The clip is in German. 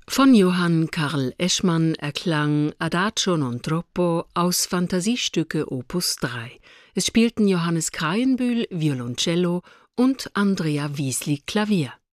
Von Johann Karl Eschmann erklang Adagio non troppo aus Fantasiestücke Opus 3. Es spielten Johannes Kreienbühl Violoncello und Andrea Wiesli Klavier.